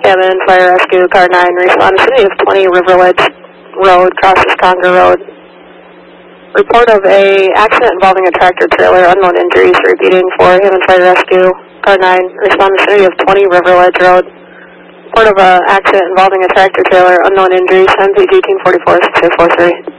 Hammond, Fire Rescue, Car 9, respond to City of 20 Riverledge Road, crosses Conger Road. Report of a accident involving a tractor trailer, unknown injuries, repeating for Hammond Fire Rescue, Car 9, respond to City of 20 Riverledge Road. Report of a accident involving a tractor trailer, unknown injuries, MPG 1844 643.